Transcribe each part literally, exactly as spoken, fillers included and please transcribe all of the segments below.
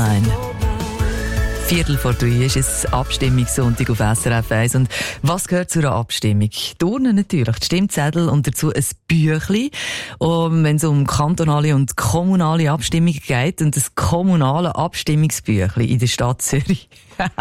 Goldmine. Viertel vor drei ist es Abstimmungssonntag auf S R F eins. Und was gehört zu einer Abstimmung? Die Urne natürlich, die Stimmzettel und dazu ein Büchlein. Und wenn es um kantonale und kommunale Abstimmungen geht und das kommunale Abstimmungsbüchlein in der Stadt Zürich.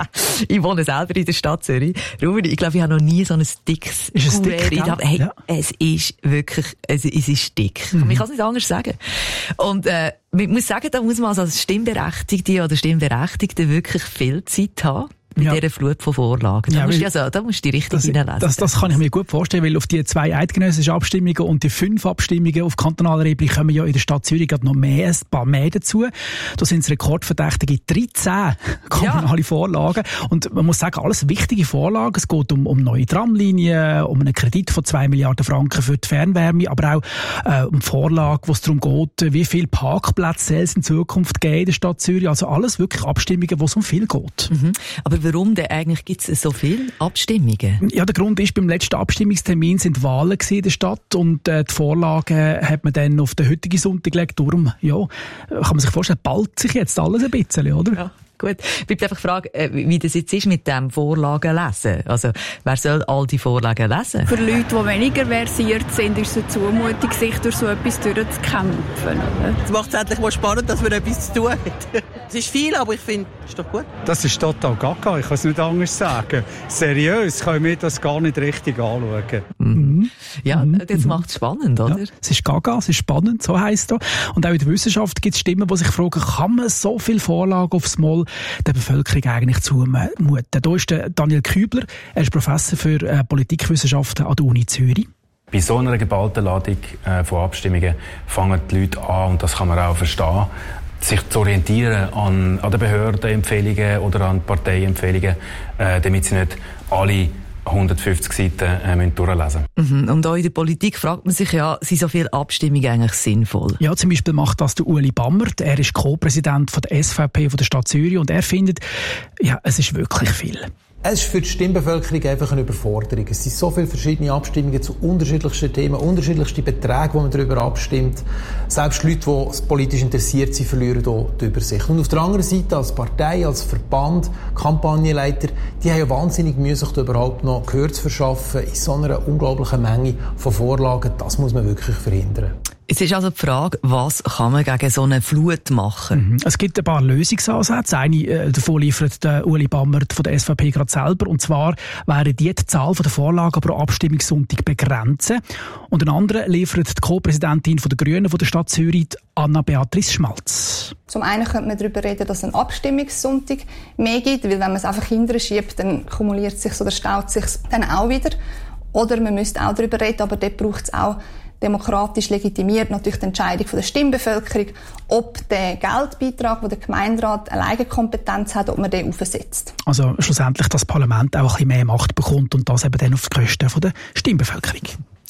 Ich wohne selber in der Stadt Zürich. Ruben, ich glaube, ich habe noch nie so ein dickes Ist es dick, ich glaube, hey, ja. Es ist wirklich, es, es ist dick. Mhm. Ich kann es nicht anders sagen. Und, äh, ich muss sagen, da muss man also als Stimmberechtigte oder Stimmberechtigte wirklich viel Zeit haben. Mit ja. dieser Flut von Vorlagen. Da, ja, musst du, also, da musst du die richtig hineinlesen. Das, das kann ich mir gut vorstellen, weil auf die zwei eidgenössischen Abstimmungen und die fünf Abstimmungen auf kantonaler Ebene kommen ja in der Stadt Zürich noch mehr, ein paar mehr dazu. Da sind es rekordverdächtige dreizehn kommunale ja. Vorlagen. Und man muss sagen, alles wichtige Vorlagen. Es geht um, um neue Tramlinien, um einen Kredit von zwei Milliarden Franken für die Fernwärme, aber auch äh, um Vorlagen, wo es darum geht, wie viele Parkplätze soll es in Zukunft geben in der Stadt Zürich. Also alles wirklich Abstimmungen, wo es um viel geht. Mhm. Aber warum denn eigentlich gibt es so viele Abstimmungen? Ja, der Grund ist, beim letzten Abstimmungstermin sind Wahlen in der Stadt und äh, die Vorlagen hat man dann auf den heutigen Sonntag gelegt. Darum, ja, kann man sich vorstellen, ballt sich jetzt alles ein bisschen, oder? Ja. Gut. Ich bleibe einfach fragen, wie das jetzt ist mit dem Vorlagen lesen. Also, wer soll all die Vorlagen lesen? Für Leute, die weniger versiert sind, ist es eine Zumutung, sich durch so etwas durchzukämpfen. Es macht es endlich mal spannend, dass man etwas zu tun hat. Es ist viel, aber ich finde, es ist doch gut. Das ist total gaga, ich kann es nicht anders sagen. Seriös können wir das gar nicht richtig anschauen. Mhm. Ja, das macht es spannend, oder? Ja, es ist gaga, es ist spannend, so heisst es. Und auch in der Wissenschaft gibt es Stimmen, die sich fragen, kann man so viel Vorlagen aufs Mal der Bevölkerung eigentlich zumuten? Da ist der Daniel Kübler, er ist Professor für äh, Politikwissenschaften an der Uni Zürich. Bei so einer geballten Ladung äh, von Abstimmungen fangen die Leute an, und das kann man auch verstehen, sich zu orientieren an, an den Behördenempfehlungen oder an Parteiempfehlungen, äh, damit sie nicht alle hundertfünfzig Seiten äh, durchlesen müssen. Mhm. Und auch in der Politik fragt man sich ja, sind so viele Abstimmungen eigentlich sinnvoll? Ja, zum Beispiel macht das der Ueli Bammert. Er ist Co-Präsident von der S V P von der Stadt Zürich und er findet, ja, es ist wirklich viel. Es ist für die Stimmbevölkerung einfach eine Überforderung. Es sind so viele verschiedene Abstimmungen zu unterschiedlichsten Themen, unterschiedlichste Beträge, wo man darüber abstimmt. Selbst Leute, die politisch interessiert sind, verlieren hier die Übersicht. Und auf der anderen Seite, als Partei, als Verband, Kampagnenleiter, die haben ja wahnsinnig Mühe, sich da überhaupt noch Gehör zu verschaffen in so einer unglaublichen Menge von Vorlagen. Das muss man wirklich verhindern. Es ist also die Frage, was kann man gegen so eine Flut machen? Mhm. Es gibt ein paar Lösungsansätze. Eine äh, davon liefert der Ueli Bammert von der S V P gerade selber. Und zwar wäre die Zahl der Vorlagen pro Abstimmungssonntag begrenzen. Und ein anderer liefert die Co-Präsidentin der Grünen von der Stadt Zürich, Anna-Beatrice Schmalz. Zum einen könnte man darüber reden, dass es einen Abstimmungssonntag mehr gibt, weil wenn man es einfach hinterher schiebt, dann kumuliert sich oder staut sich dann auch wieder. Oder man müsste auch darüber reden, aber dort braucht es auch demokratisch legitimiert natürlich die Entscheidung von der Stimmbevölkerung, ob der Geldbeitrag, den der Gemeinderat alleine Kompetenz hat, ob man den aufsetzt. Also schlussendlich das Parlament auch ein bisschen mehr Macht bekommt und das eben dann auf die Kosten von der Stimmbevölkerung.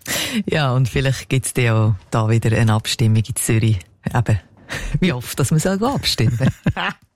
Ja, und vielleicht gibt es dann auch da wieder eine Abstimmung in Zürich. Eben, wie oft, dass man soll abstimmen.